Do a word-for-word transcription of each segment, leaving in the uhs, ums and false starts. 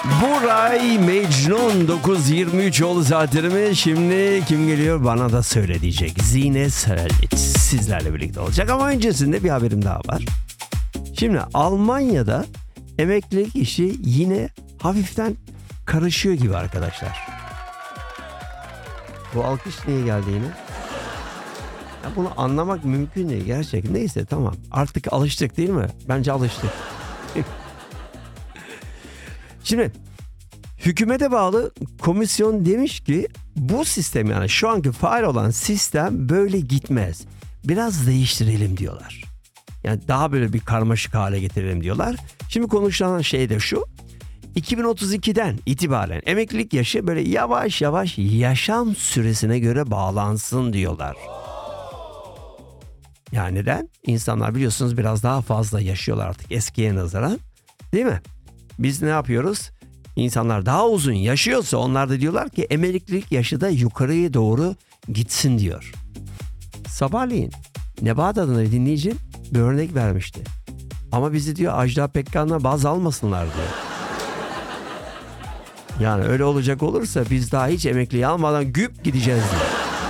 Buray Mecnun dokuz yirmi üç oldu saatlerimi. Şimdi kim geliyor bana da söyle diyecek. Zine Saralic sizlerle birlikte olacak ama öncesinde bir haberim daha var. Şimdi Almanya'da emeklilik işi yine hafiften karışıyor gibi arkadaşlar. Bu alkış niye geldi yine? Ya bunu anlamak mümkün değil gerçekten. Neyse tamam artık alıştık değil mi? Bence alıştık. Şimdi hükümete bağlı komisyon demiş ki bu sistem yani şu anki faal olan sistem böyle gitmez. Biraz değiştirelim diyorlar. Yani daha böyle bir karmaşık hale getirelim diyorlar. Şimdi konuşulan şey de şu. iki bin otuz ikiden itibaren emeklilik yaşı böyle yavaş yavaş yaşam süresine göre bağlansın diyorlar. Yani neden? İnsanlar biliyorsunuz biraz daha fazla yaşıyorlar artık eskiye nazaran. Değil mi? Biz ne yapıyoruz? İnsanlar daha uzun yaşıyorsa onlar da diyorlar ki emeklilik yaşı da yukarıya doğru gitsin diyor. Sabahleyin Nebahat adına bir dinleyicim bir örnek vermişti. Ama bizi diyor Ajda Pekkan'la baz almasınlar diyor. Yani öyle olacak olursa biz daha hiç emekliyi almadan güp gideceğiz diyor.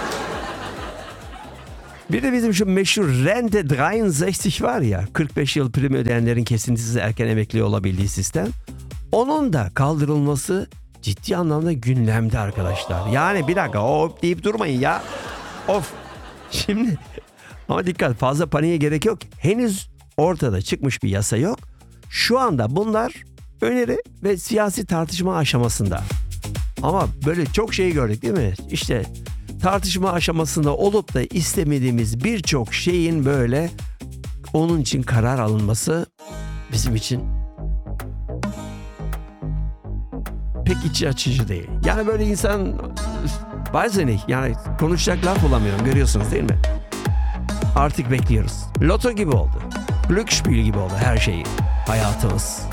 Bir de bizim şu meşhur Rente altmış var ya kırk beş yıl prim ödeyenlerin kesintisiz erken emekli olabildiği sistem. Onun da kaldırılması ciddi anlamda gündemde arkadaşlar. Yani bir dakika hop deyip durmayın ya. Of. Şimdi ama dikkat fazla paniğe gerek yok. Henüz ortada çıkmış bir yasa yok. Şu anda bunlar öneri ve siyasi tartışma aşamasında. Ama böyle çok şey gördük değil mi? İşte tartışma aşamasında olup da istemediğimiz birçok şeyin böyle onun için karar alınması bizim için pek iç açıcı değil. Yani böyle insan bazen yani konuşacak laf bulamıyorum görüyorsunuz değil mi? Artık bekliyoruz. Loto gibi oldu. Glücksspiel gibi oldu her şeyi. Hayatımız.